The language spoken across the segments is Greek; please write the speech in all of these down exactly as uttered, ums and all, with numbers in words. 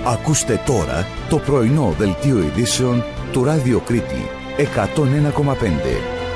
Ακούστε τώρα το πρωινό δελτίο ειδήσεων του Ράδιο Κρήτη εκατόν ένα κόμμα πέντε.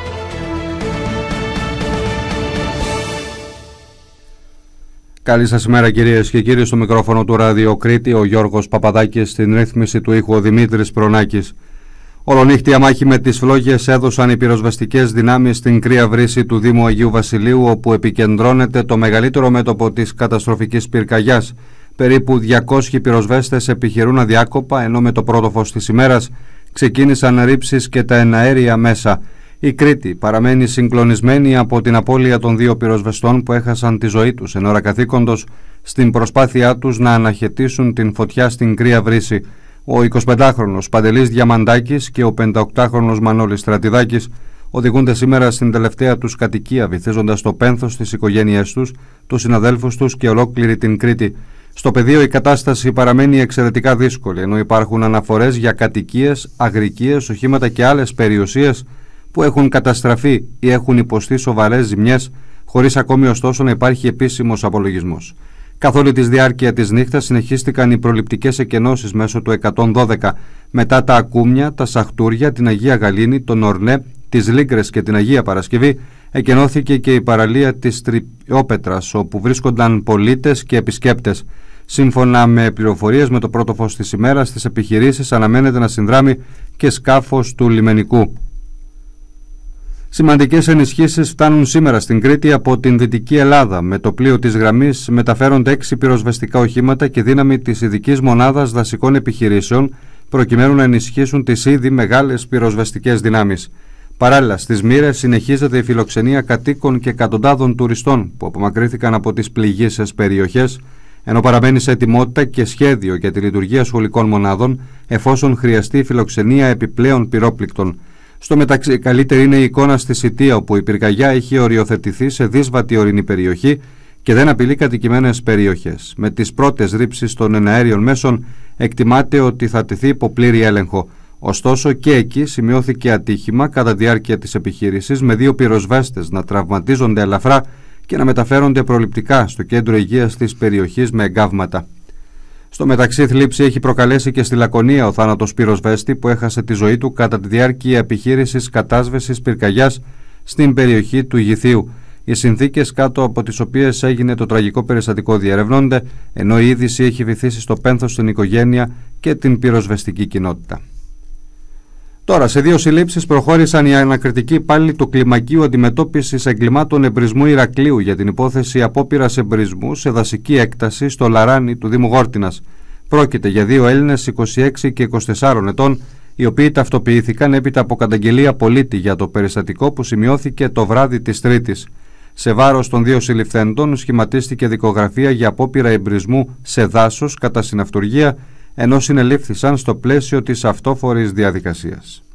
Καλή σας ημέρα κυρίες και κύριοι, στο μικρόφωνο του Ράδιο Κρήτη ο Γιώργος Παπαδάκης, στην ρύθμιση του ήχου ο Δημήτρης Προνάκης. Ολονύχτια μάχη με τις φλόγες έδωσαν οι πυροσβεστικές δυνάμεις στην κρύα βρύση του Δήμου Αγίου Βασιλείου, όπου επικεντρώνεται το μεγαλύτερο μέτωπο της καταστροφικής πυρκαγιάς. Περίπου διακόσιοι πυροσβέστες επιχειρούν αδιάκοπα, ενώ με το πρώτο φως της ημέρας ξεκίνησαν ρήψεις και τα εναέρια μέσα. Η Κρήτη παραμένει συγκλονισμένη από την απώλεια των δύο πυροσβεστών που έχασαν τη ζωή τους εν ώρα καθήκοντος στην προσπάθειά τους να αναχαιτήσουν την φωτιά στην κρύα βρύση. Ο εικοσιπεντάχρονος Παντελής Διαμαντάκης και ο πενηνταοκτάχρονος Μανώλης Στρατιδάκης οδηγούνται σήμερα στην τελευταία τους κατοικία, βυθίζοντας το πένθος στις οικογένειές τους, τους συναδέλφους τους και ολόκληρη την Κρήτη. Στο πεδίο η κατάσταση παραμένει εξαιρετικά δύσκολη, ενώ υπάρχουν αναφορές για κατοικίες, αγρικίες, οχήματα και άλλες περιουσίες που έχουν καταστραφεί ή έχουν υποστεί σοβαρές ζημιές, χωρίς ακόμη ωστόσο να υπάρχει επίσημος απολογισμός. Καθ' όλη τη διάρκεια της νύχτας συνεχίστηκαν οι προληπτικές εκενώσεις μέσω του εκατόν δώδεκα. Μετά τα Ακούμια, τα Σαχτούρια, την Αγία Γαλήνη, τον Ορνέ, τις Λίγκρες και την Αγία Παρασκευή, εκενώθηκε και η παραλία της Τριόπετρας, όπου βρίσκονταν πολίτες και επισκέπτες. Σύμφωνα με πληροφορίες, με το πρώτο φως της ημέρας στις επιχειρήσεις αναμένεται να συνδράμει και σκάφος του λιμενικού. Σημαντικές ενισχύσεις φτάνουν σήμερα στην Κρήτη από την Δυτική Ελλάδα. Με το πλοίο της γραμμής μεταφέρονται έξι πυροσβεστικά οχήματα και δύναμη της ειδικής μονάδας δασικών επιχειρήσεων, προκειμένου να ενισχύσουν τις ήδη μεγάλες πυροσβεστικές δυνάμεις. Παράλληλα, στις Μοίρες συνεχίζεται η φιλοξενία κατοίκων και εκατοντάδων τουριστών που απομακρύνθηκαν από τις πληγείσες περιοχές, ενώ παραμένει σε ετοιμότητα και σχέδιο για τη λειτουργία σχολικών μονάδων, εφόσον χρειαστεί η φιλοξενία επιπλέον πυρόπληκτων. Στο μεταξύ, καλύτερη είναι η εικόνα στη Σιτία, όπου η πυρκαγιά έχει οριοθετηθεί σε δύσβατη ορεινή περιοχή και δεν απειλεί κατοικημένες περιοχές. Με τις πρώτες ρήψεις των εναέριων μέσων, εκτιμάται ότι θα τεθεί υπό πλήρη έλεγχο. Ωστόσο, και εκεί σημειώθηκε ατύχημα κατά τη διάρκεια της επιχείρησης, με δύο πυροσβέστες να τραυματίζονται ελαφρά και να μεταφέρονται προληπτικά στο κέντρο υγείας της περιοχής με εγκάβματα. Στο μεταξύ, θλίψη έχει προκαλέσει και στη Λακωνία ο θάνατος πυροσβέστη που έχασε τη ζωή του κατά τη διάρκεια επιχείρησης κατάσβεσης πυρκαγιάς στην περιοχή του Ηγηθίου. Οι συνθήκες κάτω από τις οποίες έγινε το τραγικό περιστατικό διερευνώνται, ενώ η είδηση έχει βυθίσει στο πένθος στην οικογένεια και την πυροσβεστική κοινότητα. Τώρα, σε δύο συλλήψεις προχώρησαν οι ανακριτικοί υπάλληλοι του Κλιμακείου Αντιμετώπισης Εγκλημάτων Εμπρισμού Ηρακλείου για την υπόθεση απόπειρας εμπρισμού σε δασική έκταση στο Λαράνι του Δήμου Γόρτινας. Πρόκειται για δύο Έλληνες είκοσι έξι και είκοσι τεσσάρων ετών, οι οποίοι ταυτοποιήθηκαν έπειτα από καταγγελία πολίτη για το περιστατικό που σημειώθηκε το βράδυ της Τρίτης. Σε βάρος των δύο συλληφθέντων σχηματίστηκε δικογραφία για απόπειρα εμπρισμού σε δάσος κατά συναυτουργία, ενώ συνελήφθησαν στο πλαίσιο της αυτόφορης διαδικασίας.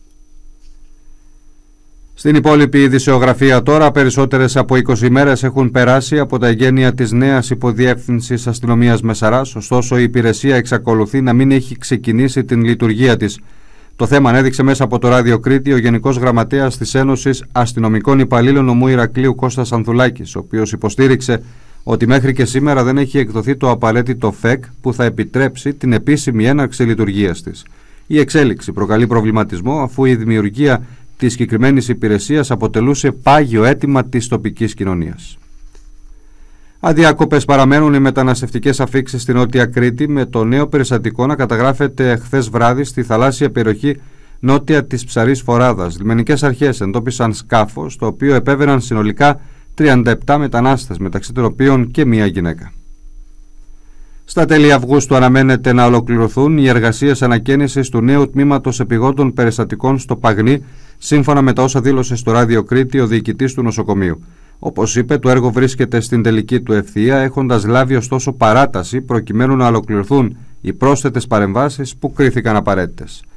Στην υπόλοιπη ειδησεογραφία τώρα, περισσότερες από είκοσι ημέρες έχουν περάσει από τα εγγένεια της νέας υποδιεύθυνσης αστυνομίας Μεσαράς, ωστόσο η υπηρεσία εξακολουθεί να μην έχει ξεκινήσει την λειτουργία της. Το θέμα ανέδειξε μέσα από το Ράδιο Κρήτη ο Γενικός Γραμματέας της Ένωσης Αστυνομικών Υπαλλήλων Νομού Ηρακλείου Κώστας Ανθουλάκης, ο οποίος υποστήριξε ότι μέχρι και σήμερα δεν έχει εκδοθεί το απαραίτητο ΦΕΚ που θα επιτρέψει την επίσημη έναρξη λειτουργίας της. Η εξέλιξη προκαλεί προβληματισμό, αφού η δημιουργία της συγκεκριμένης υπηρεσίας αποτελούσε πάγιο αίτημα της τοπικής κοινωνίας. Αδιάκοπες παραμένουν οι μεταναστευτικές αφίξεις στην Νότια Κρήτη, με το νέο περιστατικό να καταγράφεται χθες βράδυ στη θαλάσσια περιοχή νότια της Ψαρής Φοράδας. Λιμενικές αρχές εντόπισαν σκάφος, το οποίο επέβαιναν συνολικά τριάντα επτά μετανάστες, μεταξύ των οποίων και μία γυναίκα. Στα τέλη Αυγούστου αναμένεται να ολοκληρωθούν οι εργασίες ανακαίνησης του νέου τμήματος επιγόντων περιστατικών στο Παγνί, σύμφωνα με τα όσα δήλωσε στο Ράδιο Κρήτη ο διοικητής του νοσοκομείου. Όπως είπε, το έργο βρίσκεται στην τελική του ευθεία, έχοντας λάβει ωστόσο παράταση προκειμένου να ολοκληρωθούν οι πρόσθετες παρεμβάσεις που κρίθηκαν απαραίτητες.